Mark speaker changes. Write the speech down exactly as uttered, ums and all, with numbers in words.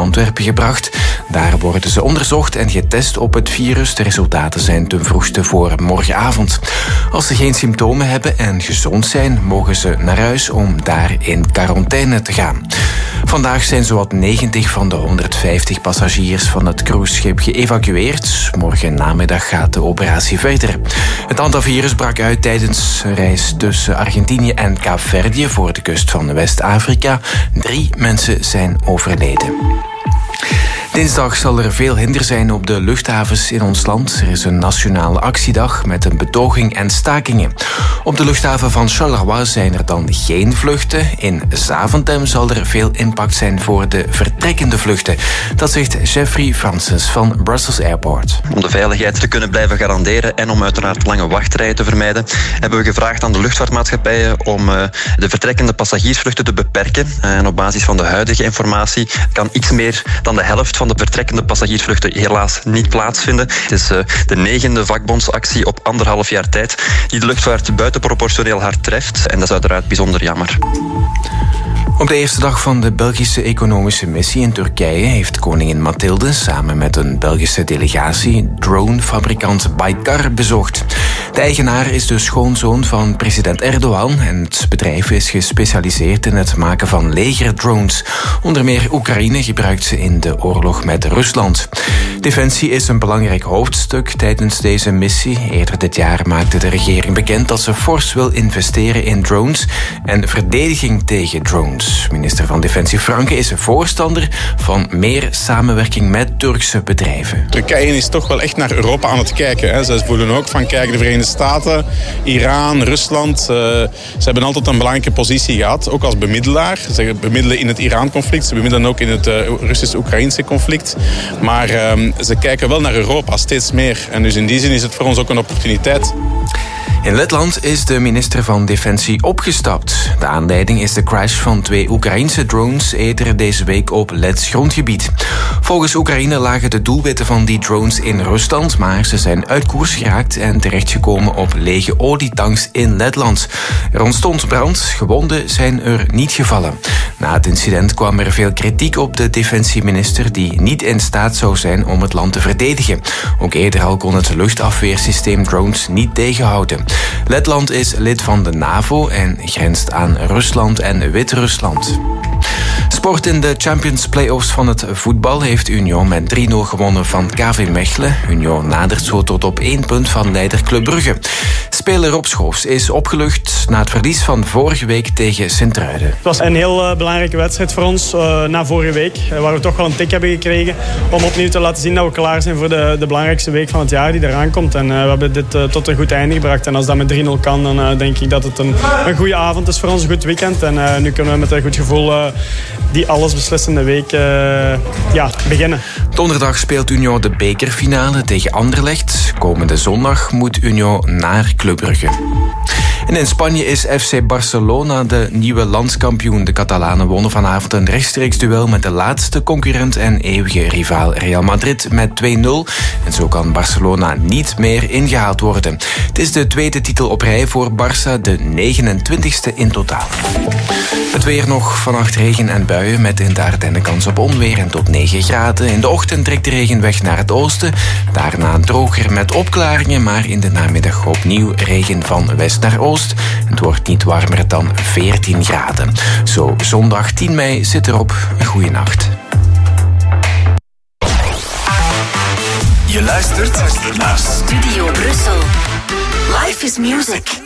Speaker 1: Antwerpen gebracht. Daar worden ze onderzocht en getest op het virus. De resultaten zijn ten vroegste voor morgenavond. Als ze geen symptomen hebben en gezond zijn, mogen ze naar huis om daar in quarantaine te gaan. Vandaag zijn zowat negentig van de honderdvijftig passagiers van het cruiseschip geëvacueerd. Morgen namiddag gaat de operatie verder. Het Hantavirus brak uit tijdens een reis tussen Argentinië en Kaapverdië voor de kust van West-Afrika. Drie mensen zijn overleden. Dinsdag zal er veel hinder zijn op de luchthavens in ons land. Er is een nationale actiedag met een betoging en stakingen. Op de luchthaven van Charleroi zijn er dan geen vluchten. In Zaventem zal er veel impact zijn voor de vertrekkende vluchten. Dat zegt Jeffrey Francis van Brussels Airport.
Speaker 2: Om de veiligheid te kunnen blijven garanderen en om uiteraard lange wachtrijen te vermijden, hebben we gevraagd aan de luchtvaartmaatschappijen om uh, de vertrekkende passagiersvluchten te beperken. Uh, en op basis van de huidige informatie kan iets meer dan de helft van de vertrekkende passagiersvluchten helaas niet plaatsvinden. Het is uh, de negende vakbondsactie op anderhalf jaar tijd die de luchtvaart buitenproportioneel hard treft. En dat is uiteraard bijzonder jammer.
Speaker 1: Op de eerste dag van de Belgische economische missie in Turkije heeft koningin Mathilde samen met een Belgische delegatie dronefabrikant Baykar bezocht. De eigenaar is de schoonzoon van president Erdogan en het bedrijf is gespecialiseerd in het maken van legerdrones. Onder meer Oekraïne gebruikt ze in de oorlog met Rusland. Defensie is een belangrijk hoofdstuk tijdens deze missie. Eerder dit jaar maakte de regering bekend dat ze fors wil investeren in drones en verdediging tegen drones. Minister van Defensie Franke is een voorstander van meer samenwerking met Turkse bedrijven.
Speaker 3: Turkije is toch wel echt naar Europa aan het kijken. Hè. Ze voelen ook van, kijk, de Verenigde Staten, Iran, Rusland. Uh, ze hebben altijd een belangrijke positie gehad, ook als bemiddelaar. Ze bemiddelen in het Iran-conflict, ze bemiddelen ook in het uh, Russisch-Oekraïnse conflict. Maar uh, ze kijken wel naar Europa, steeds meer. En dus in die zin is het voor ons ook een opportuniteit.
Speaker 1: In Letland is de minister van Defensie opgestapt. De aanleiding is de crash van twee Oekraïnse drones eerder deze week op Lets grondgebied. Volgens Oekraïne lagen de doelwitten van die drones in Rusland, maar ze zijn uit koers geraakt en terechtgekomen op lege olietanks in Letland. Er ontstond brand, gewonden zijn er niet gevallen. Na het incident kwam er veel kritiek op de defensieminister die niet in staat zou zijn om het land te verdedigen. Ook eerder al kon het luchtafweersysteem drones niet tegenhouden. Letland is lid van de NAVO en grenst aan Rusland en Wit-Rusland. Sport in de Champions Play-offs van het voetbal heeft Union met drie nul gewonnen van K V Mechelen. Union nadert zo tot op één punt van leider Club Brugge. Speler Rob Schoofs is opgelucht na het verlies van vorige week tegen Sint-Truiden.
Speaker 4: Het was een heel uh, belangrijke wedstrijd voor ons uh, na vorige week, uh, waar we toch wel een tik hebben gekregen om opnieuw te laten zien dat we klaar zijn voor de, de belangrijkste week van het jaar die eraan komt. En uh, we hebben dit uh, tot een goed einde gebracht. En als dat met drie nul kan, dan uh, denk ik dat het een, een goede avond is voor ons, een goed weekend. En uh, nu kunnen we met een goed gevoel uh, die allesbeslissende week uh, ja, beginnen.
Speaker 1: Donderdag speelt Union de bekerfinale tegen Anderlecht. Komende zondag moet Union naar Club Brugge. En in Spanje is F C Barcelona de nieuwe landskampioen. De Catalanen wonnen vanavond een rechtstreeks duel met de laatste concurrent en eeuwige rivaal Real Madrid met twee nul. En zo kan Barcelona niet meer ingehaald worden. Het is de tweede titel op rij voor Barça, de negenentwintigste in totaal. Het weer nog, vannacht regen en buien met in de Ardennen kans op onweer en tot negen graden. In de ochtend trekt de regen weg naar het oosten. Daarna droger met opklaringen, maar in de namiddag opnieuw regen van west naar oost. Het wordt niet warmer dan veertien graden. Zo zondag tien mei zit erop. Een goede nacht.
Speaker 5: Je luistert naar Studio Brussel. Life is music.